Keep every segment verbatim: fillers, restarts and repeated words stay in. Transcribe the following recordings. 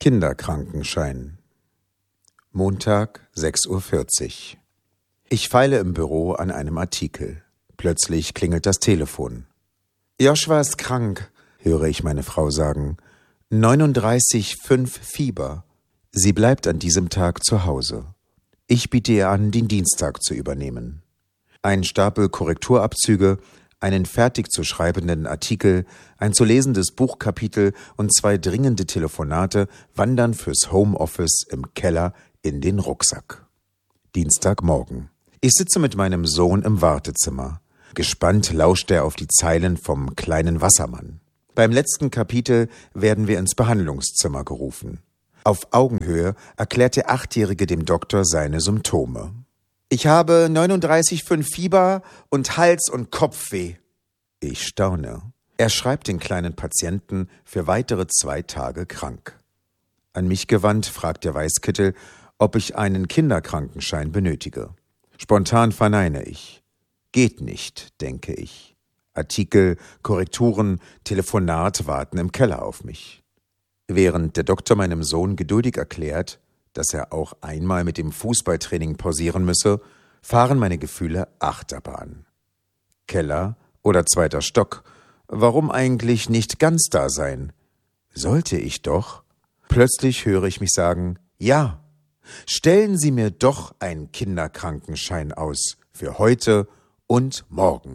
Kinderkrankenschein. Montag, sechs Uhr vierzig. Ich feile im Büro an einem Artikel. Plötzlich klingelt das Telefon. »Joshua ist krank«, höre ich meine Frau sagen. neununddreißig Komma fünf Fieber. Sie bleibt an diesem Tag zu Hause. Ich biete ihr an, den Dienstag zu übernehmen. Ein Stapel Korrekturabzüge, einen fertig zu schreibenden Artikel, ein zu lesendes Buchkapitel und zwei dringende Telefonate wandern fürs Homeoffice im Keller in den Rucksack. Dienstagmorgen. Ich sitze mit meinem Sohn im Wartezimmer. Gespannt lauscht er auf die Zeilen vom kleinen Wassermann. Beim letzten Kapitel werden wir ins Behandlungszimmer gerufen. Auf Augenhöhe erklärt der Achtjährige dem Doktor seine Symptome. »Ich habe neununddreißig Komma fünf Fieber und Hals- und Kopfweh.« Ich staune. Er schreibt den kleinen Patienten für weitere zwei Tage krank. An mich gewandt fragt der Weißkittel, ob ich einen Kinderkrankenschein benötige. Spontan verneine ich. Geht nicht, denke ich. Artikel, Korrekturen, Telefonat warten im Keller auf mich. Während der Doktor meinem Sohn geduldig erklärt, dass er auch einmal mit dem Fußballtraining pausieren müsse, fahren meine Gefühle Achterbahn. Keller oder zweiter Stock, warum eigentlich nicht ganz da sein? Sollte ich doch? Plötzlich höre ich mich sagen, ja, stellen Sie mir doch einen Kinderkrankenschein aus, für heute und morgen.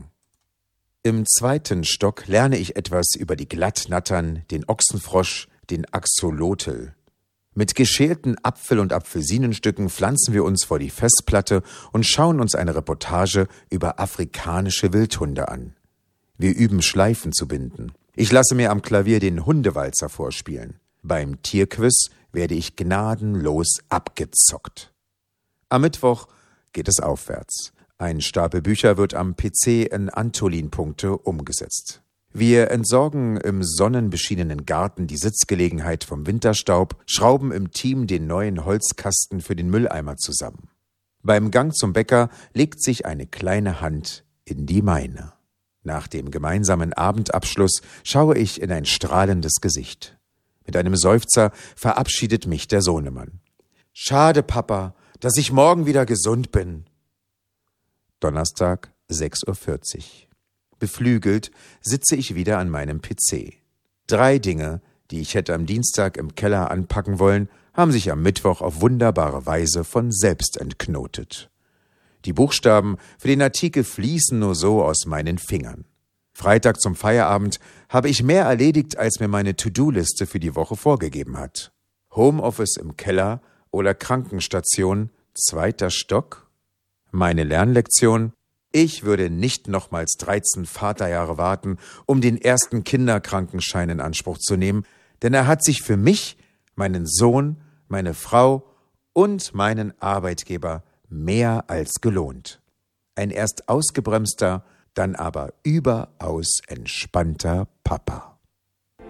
Im zweiten Stock lerne ich etwas über die Glattnattern, den Ochsenfrosch, den Axolotl. Mit geschälten Apfel- und Apfelsinenstücken pflanzen wir uns vor die Festplatte und schauen uns eine Reportage über afrikanische Wildhunde an. Wir üben Schleifen zu binden. Ich lasse mir am Klavier den Hundewalzer vorspielen. Beim Tierquiz werde ich gnadenlos abgezockt. Am Mittwoch geht es aufwärts. Ein Stapel Bücher wird am P C in Antolin-Punkte umgesetzt. Wir entsorgen im sonnenbeschienenen Garten die Sitzgelegenheit vom Winterstaub, schrauben im Team den neuen Holzkasten für den Mülleimer zusammen. Beim Gang zum Bäcker legt sich eine kleine Hand in die meine. Nach dem gemeinsamen Abendabschluss schaue ich in ein strahlendes Gesicht. Mit einem Seufzer verabschiedet mich der Sohnemann. »Schade, Papa, dass ich morgen wieder gesund bin.« Donnerstag, sechs Uhr vierzig. Beflügelt sitze ich wieder an meinem P C. Drei Dinge, die ich hätte am Dienstag im Keller anpacken wollen, haben sich am Mittwoch auf wunderbare Weise von selbst entknotet. Die Buchstaben für den Artikel fließen nur so aus meinen Fingern. Freitag zum Feierabend habe ich mehr erledigt, als mir meine To-Do-Liste für die Woche vorgegeben hat. Homeoffice im Keller oder Krankenstation, zweiter Stock? Meine Lernlektion: Ich würde nicht nochmals dreizehn Vaterjahre warten, um den ersten Kinderkrankenschein in Anspruch zu nehmen, denn er hat sich für mich, meinen Sohn, meine Frau und meinen Arbeitgeber mehr als gelohnt. Ein erst ausgebremster, dann aber überaus entspannter Papa.